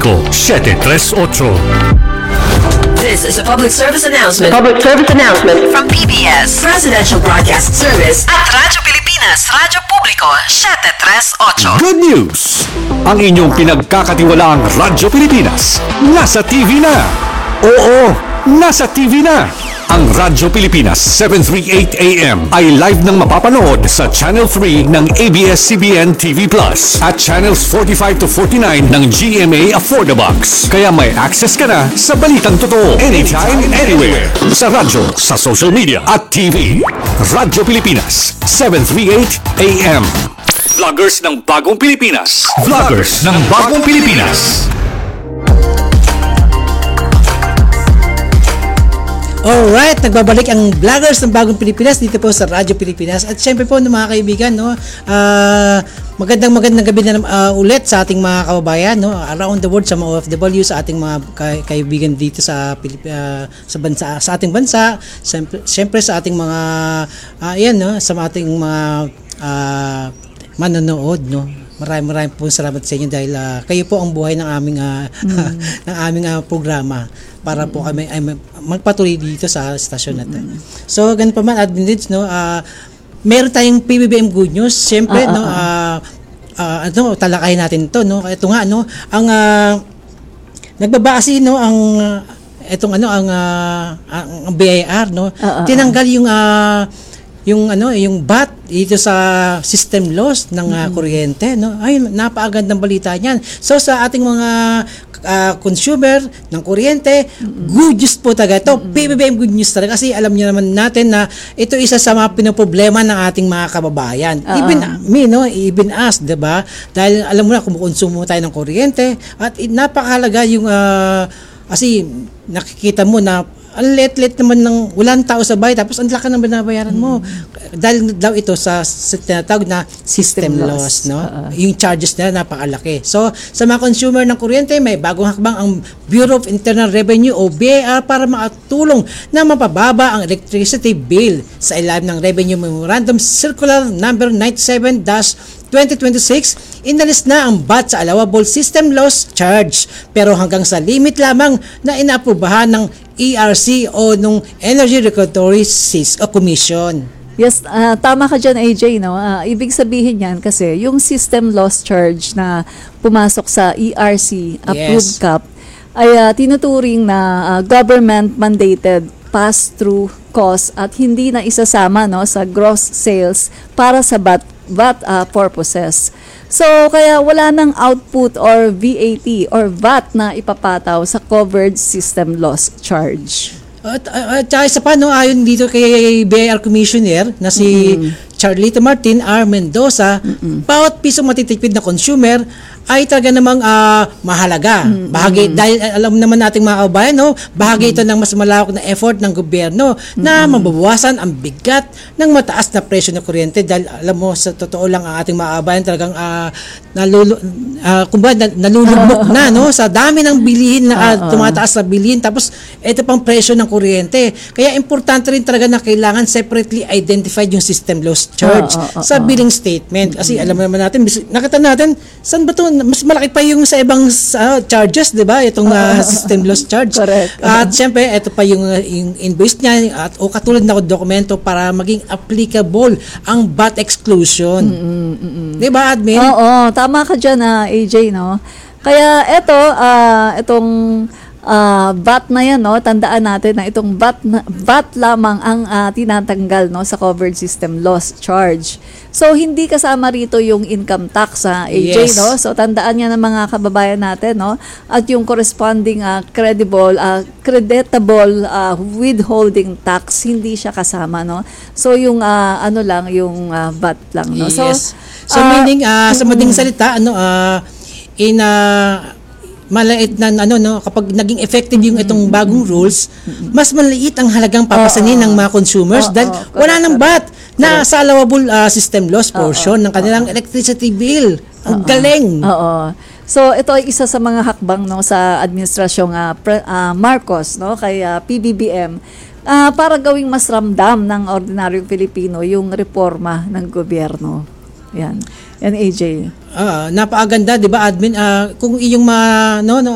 Publico 738. This is a public service announcement From PBS Presidential Broadcast Service at Radyo Pilipinas, Radyo Publico 738. Good news! Ang inyong pinagkakatiwalaang Radyo Pilipinas nasa TV na. Oo, nasa TV na. Ang Radyo Pilipinas 738 AM ay live nang mapapanood sa Channel 3 ng ABS-CBN TV Plus at Channels 45 to 49 ng GMA Affordabox. Kaya may access ka na sa balitang totoo anytime, anywhere. Sa radyo, sa social media at TV. Radyo Pilipinas 738 AM. Vloggers ng Bagong Pilipinas. Vloggers ng Bagong Pilipinas. Alright, nagbabalik ang vloggers ng Bagong Pilipinas dito po sa Radyo Pilipinas. At syempre po mga kaibigan, no, magandang gabi na ulit sa ating mga kababayan, no, around the world, sa mga OFW, sa ating mga kaibigan dito sa bansa, sa ating bansa, syempre sa ating mga sa ating mga manonood, no. Maraming po salamat sa inyo dahil kayo po ang buhay ng aming programa para po kami ay magpatuloy dito sa stasyon natin. So ganun pa man, admins, no, meron tayong PBBM good news. Siyempre, talakayin natin to, no. Ito nga, no, ang nagbabase, no, ang BIR, no, tinanggal yung VAT dito sa system loss ng kuryente, no. Ay, napakagandang balita niyan. So sa ating mga consumer ng kuryente, good news po talaga ito. PBBM good news talaga kasi alam niyo naman natin na ito isa sa mga pinoproblema ng ating mga kababayan. Even me, no, even us, 'di ba? Dahil alam mo na kumukonsumo tayo ng kuryente at napakahalaga yung kasi nakikita mo na ang let naman ng walang tao sa bahay tapos ang laki ng binabayaran mo dahil daw ito sa tinatawag na system loss, no. Yung charges nila napakalaki. So sa mga consumer ng kuryente, may bagong hakbang ang Bureau of Internal Revenue o BIR para makatulong na mapababa ang electricity bill. Sa ilalim ng Revenue Memorandum Circular number 97-2026, inalis na ang VAT sa allowable system loss charge pero hanggang sa limit lamang na inaaprobahan ng ERC o nung Energy Regulatory Commission. Yes, tama ka dyan, AJ, no? Ibig sabihin yan kasi yung system loss charge na pumasok sa ERC approved cap ay tinuturing na government mandated pass-through cost at hindi na isasama, no, sa gross sales para sa VAT purposes. So, kaya wala nang output or VAT or VAT na ipapataw sa covered system loss charge. At isa pa, no, ayon dito kay BIR Commissioner na si Charlita Martin R. Mendoza, bawat piso matitipid na consumer ay talaga namang mahalaga. Bahagi, dahil alam naman nating mga kababayan, no, bahagi ito ng mas malawak na effort ng gobyerno na mababawasan ang bigat ng mataas na presyo ng kuryente. Dahil alam mo, sa totoo lang, ang ating mga kababayan talagang nalulugmok na, no, sa dami ng bilihin na tumataas na bilihin. Tapos ito pang presyo ng kuryente. Kaya importante rin talaga na kailangan separately identified yung system loss charge sa billing statement. Kasi alam naman natin, nakita natin, saan ba ito? Mas malaki pa yung sa ibang charges, 'di ba? Itong system loss charge. Correct. At siyempre, ito pa yung invoice niya at o katulad na dokumento para maging applicable ang VAT exclusion. 'Di ba, admin? Oo, tama ka diyan, AJ, no. Kaya itong VAT na yan, no, tandaan natin na itong VAT lamang ang tinatanggal, no, sa covered system loss charge. So hindi kasama rito yung income tax, AJ, yes, no. So tandaan niya ng mga kababayan natin, no, at yung corresponding creditable withholding tax hindi siya kasama, no. So yung yung VAT lang, no. Yes. So meaning sa madaling salita, malait na kapag naging effective yung itong bagong rules, mas maliit ang halagang papasanin ng mga consumers dahil wala nang VAT na sa allowable system loss portion ng kanilang electricity bill. Ang galing. So ito ay isa sa mga hakbang, no, sa administrasyong Marcos, no, kay PBBM para gawing mas ramdam ng ordinaryong Pilipino yung reforma ng gobyerno. Yan, AJ. Napakaganda, 'di ba, admin? Kung iyong